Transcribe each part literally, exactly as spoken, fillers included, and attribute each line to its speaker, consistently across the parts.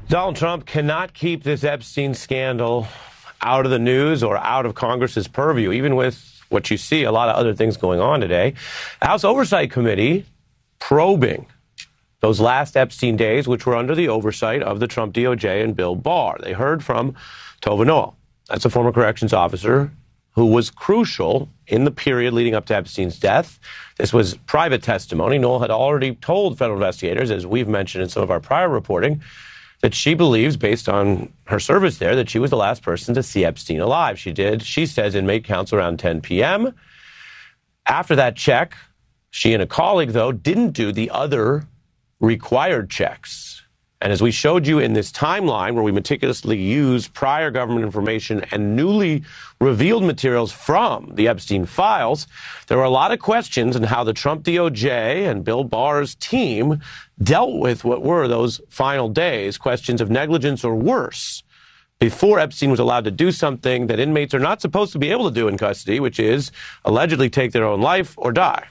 Speaker 1: Donald Trump cannot keep this Epstein scandal out of the news or out of Congress's purview, even with what you see, a lot of other things going on today. The House Oversight Committee probing those last Epstein days, which were under the oversight of the Trump D O J and Bill Barr. They heard from Tova Noel. That's a former corrections officer who was crucial in the period leading up to Epstein's death. This was private testimony. Noel had already told federal investigators, as we've mentioned in some of our prior reporting, that she believes, based on her service there, that she was the last person to see Epstein alive. She did, she says, inmate counts around ten p.m. After that check, she and a colleague, though, didn't do the other required checks. And as we showed you in this timeline, where we meticulously used prior government information and newly revealed materials from the Epstein files, there were a lot of questions on how the Trump D O J and Bill Barr's team dealt with what were those final days, questions of negligence or worse, before Epstein was allowed to do something that inmates are not supposed to be able to do in custody, which is allegedly take their own life or die.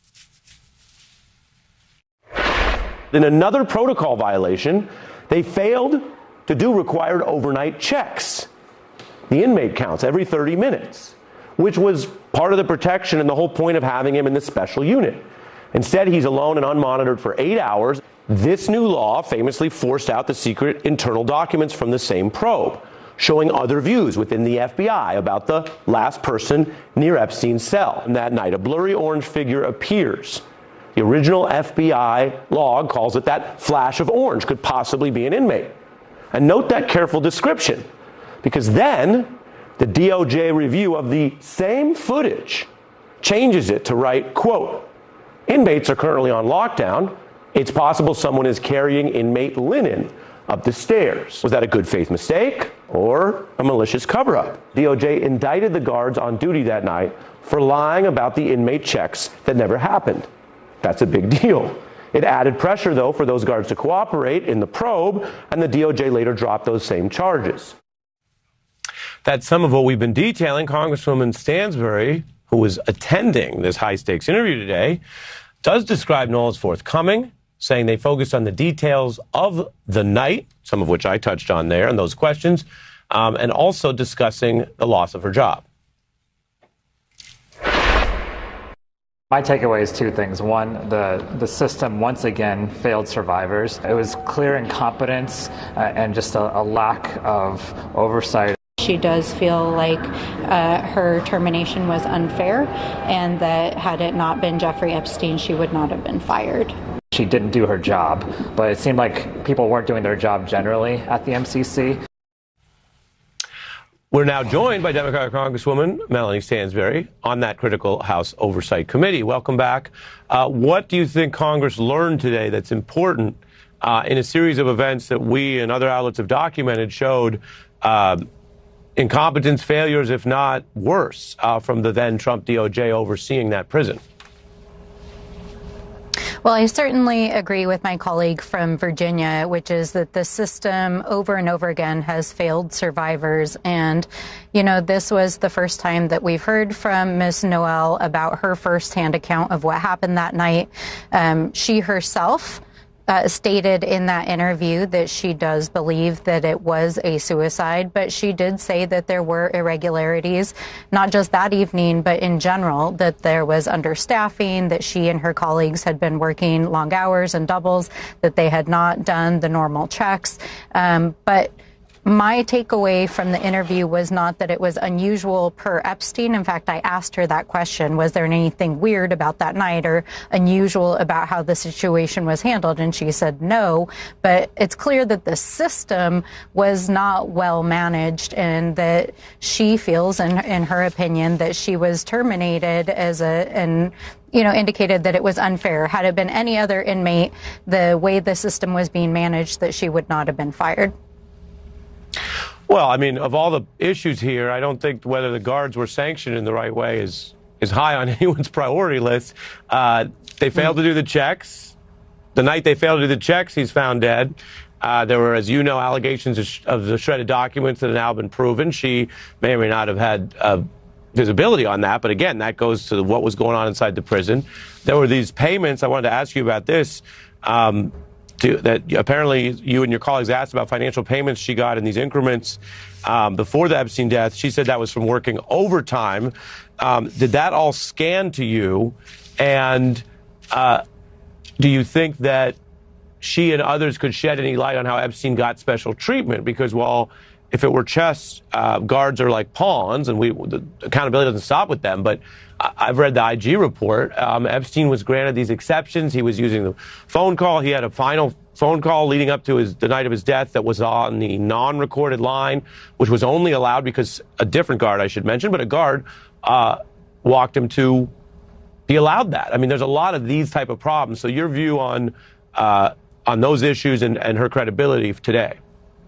Speaker 1: In another protocol violation, they failed to do required overnight checks, the inmate counts every thirty minutes, which was part of the protection and the whole point of having him in the special unit. Instead, he's alone and unmonitored for eight hours. This new law famously forced out the secret internal documents from the same probe, showing other views within the F B I about the last person near Epstein's cell. And that night, a blurry orange figure appears. The original F B I log calls it that flash of orange could possibly be an inmate. And note that careful description, because then the D O J review of the same footage changes it to write, quote, inmates are currently on lockdown. It's possible someone is carrying inmate linen up the stairs. Was that a good faith mistake or a malicious cover-up? D O J indicted the guards on duty that night for lying about the inmate checks that never happened. That's a big deal. It added pressure, though, for those guards to cooperate in the probe, and the D O J later dropped those same charges. That's some of what we've been detailing. Congresswoman Stansbury, who was attending this high-stakes interview today, does describe Noel as forthcoming, saying they focused on the details of the night, some of which I touched on there in those questions, um, and also discussing the loss of her job.
Speaker 2: My takeaway is two things. One, the, the system once again failed survivors. It was clear incompetence uh, and just a, a lack of oversight.
Speaker 3: She does feel like uh, her termination was unfair, and that had it not been Jeffrey Epstein, she would not have been fired.
Speaker 2: She didn't do her job, but it seemed like people weren't doing their job generally at the M C C.
Speaker 1: We're now joined by Democratic Congresswoman Melanie Stansbury on that critical House Oversight Committee. Welcome back. Uh, what do you think Congress learned today that's important uh, in a series of events that we and other outlets have documented showed uh, incompetence, failures, if not worse, uh, from the then Trump D O J overseeing that prison?
Speaker 3: Well, I certainly agree with my colleague from Virginia, which is that the system over and over again has failed survivors. And, you know, this was the first time that we've heard from Miz Noel about her firsthand account of what happened that night. Um, she herself Uh, stated in that interview that she does believe that it was a suicide, but she did say that there were irregularities, not just that evening, but in general, that there was understaffing, that she and her colleagues had been working long hours and doubles, that they had not done the normal checks. Um, but my takeaway from the interview was not that it was unusual per Epstein. In fact, I asked her that question. Was there anything weird about that night or unusual about how the situation was handled? And she said no. But it's clear that the system was not well managed, and that she feels, in, in her opinion, that she was terminated as a, and you know, indicated that it was unfair. Had it been any other inmate, the way the system was being managed, that she would not have been fired.
Speaker 1: Well, I mean, of all the issues here, I don't think whether the guards were sanctioned in the right way is is high on anyone's priority list. Uh, they failed to do the checks. The night they failed to do the checks, he's found dead. Uh, there were, as you know, allegations of, sh- of the shredded documents that have now been proven. She may or may not have had uh, visibility on that. But again, that goes to what was going on inside the prison. There were these payments. I wanted to ask you about this. Um, to, that apparently you and your colleagues asked about financial payments she got in these increments um, before the Epstein death. She said that was from working overtime. Um, did that all scan to you? And uh, do you think that she and others could shed any light on how Epstein got special treatment? Because while if it were chess, uh, guards are like pawns, and we the accountability doesn't stop with them. But I've read the I G report. Um, Epstein was granted these exceptions. He was using the phone call. He had a final phone call leading up to his, the night of his death that was on the non-recorded line, which was only allowed because a different guard, I should mention, but a guard uh, walked him to be allowed that. I mean, there's a lot of these type of problems. So your view on uh, on those issues and, and her credibility today?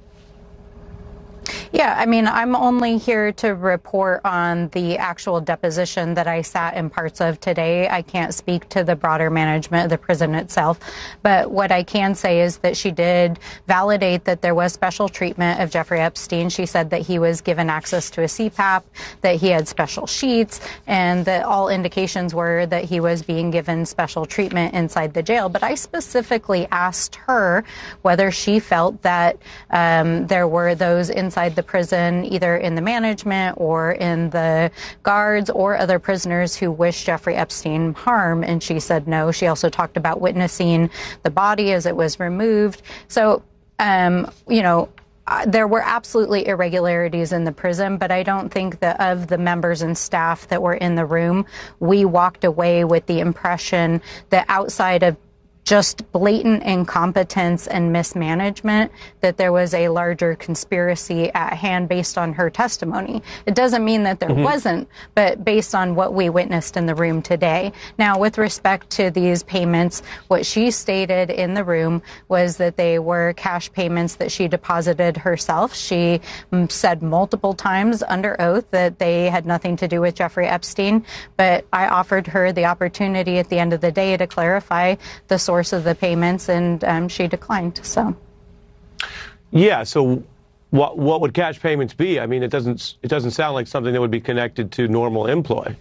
Speaker 3: Yeah, I mean, I'm only here to report on the actual deposition that I sat in parts of today. I can't speak to the broader management of the prison itself. But what I can say is that she did validate that there was special treatment of Jeffrey Epstein. She said that he was given access to a C PAP, that he had special sheets, and that all indications were that he was being given special treatment inside the jail. But I specifically asked her whether she felt that um, there were those inside the prison, either in the management or in the guards or other prisoners who wished Jeffrey Epstein harm. And she said no. She also talked about witnessing the body as it was removed. So, um, you know, there were absolutely irregularities in the prison, but I don't think that of the members and staff that were in the room, we walked away with the impression that outside of just blatant incompetence and mismanagement, that there was a larger conspiracy at hand based on her testimony. It doesn't mean that there mm-hmm. wasn't, but based on what we witnessed in the room today. Now, with respect to these payments, what she stated in the room was that they were cash payments that she deposited herself. She said multiple times under oath that they had nothing to do with Jeffrey Epstein, but I offered her the opportunity at the end of the day to clarify the source of the payments, and um, she declined. So,
Speaker 1: yeah. So, what what would cash payments be? I mean, it doesn't it doesn't sound like something that would be connected to normal employ.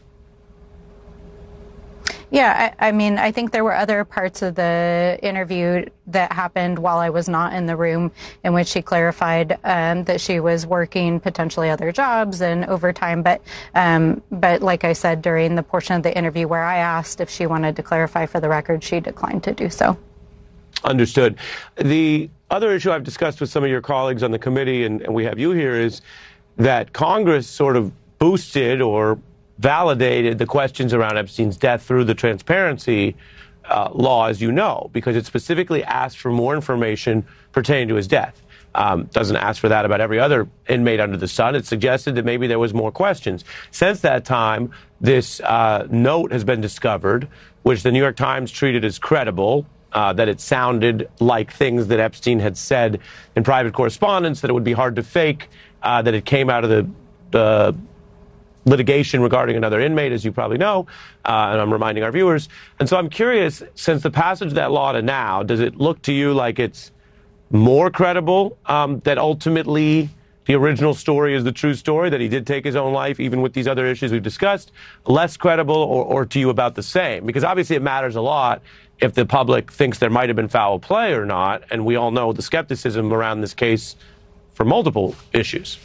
Speaker 3: Yeah, I, I mean, I think there were other parts of the interview that happened while I was not in the room in which she clarified um, that she was working potentially other jobs and overtime. But um, but like I said, during the portion of the interview where I asked if she wanted to clarify for the record, she declined to do so.
Speaker 1: Understood. The other issue I've discussed with some of your colleagues on the committee, and, and we have you here, is that Congress sort of boosted or validated the questions around Epstein's death through the transparency uh, law, as you know, because it specifically asked for more information pertaining to his death. Um, doesn't ask for that about every other inmate under the sun. It suggested that maybe there was more questions. Since that time, this uh, note has been discovered, which the New York Times treated as credible, uh, that it sounded like things that Epstein had said in private correspondence, that it would be hard to fake, uh, that it came out of the the litigation regarding another inmate, as you probably know, uh, and I'm reminding our viewers. And so I'm curious, since the passage of that law to now, does it look to you like it's more credible um, that ultimately the original story is the true story, that he did take his own life, even with these other issues we've discussed, less credible, or, or to you about the same? Because obviously it matters a lot if the public thinks there might have been foul play or not, and we all know the skepticism around this case for multiple issues.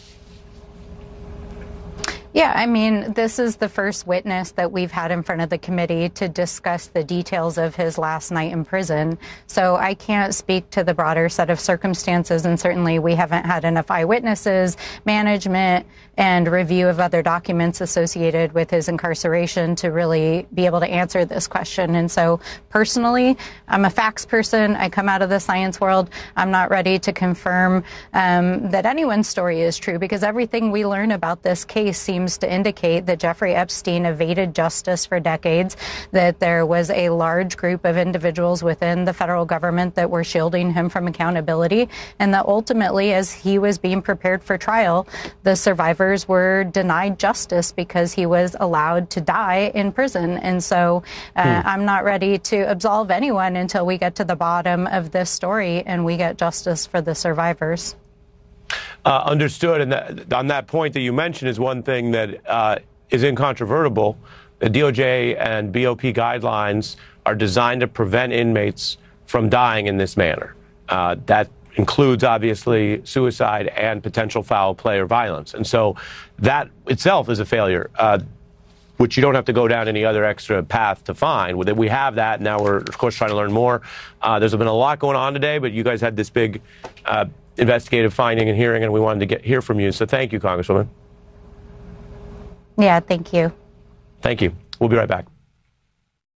Speaker 3: Yeah, I mean, this is the first witness that we've had in front of the committee to discuss the details of his last night in prison. So I can't speak to the broader set of circumstances, and certainly we haven't had enough eyewitnesses, management, and review of other documents associated with his incarceration to really be able to answer this question. And so personally, I'm a facts person. I come out of the science world. I'm not ready to confirm um, that anyone's story is true, because everything we learn about this case seems to indicate that Jeffrey Epstein evaded justice for decades, that there was a large group of individuals within the federal government that were shielding him from accountability, and that ultimately, as he was being prepared for trial, the survivors were denied justice because he was allowed to die in prison. And so uh, hmm. I'm not ready to absolve anyone until we get to the bottom of this story and we get justice for the survivors.
Speaker 1: Uh, understood. And that, on that point that you mentioned is one thing that uh, is incontrovertible. The D O J and B O P guidelines are designed to prevent inmates from dying in this manner. Uh, that includes, obviously, suicide and potential foul play or violence. And so that itself is a failure, uh, which you don't have to go down any other extra path to find. We have that. Now we're, of course, trying to learn more. Uh, there's been a lot going on today, but you guys had this big uh, investigative finding and hearing, and we wanted to get hear from you. So thank you, Congresswoman.
Speaker 3: Yeah, thank you.
Speaker 1: Thank you. We'll be right back.